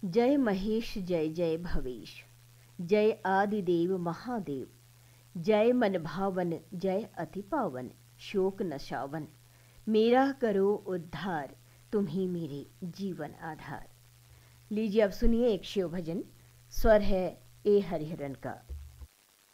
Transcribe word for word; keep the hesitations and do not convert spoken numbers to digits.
जय महेश जय जय भवेश, जय आदिदेव महादेव, जय मन भावन जय अति पावन, शोक नशावन, मेरा करो उद्धार, तुम ही मेरे जीवन आधार। लीजिए अब सुनिए एक शिव भजन। स्वर है ए हरिहरन का।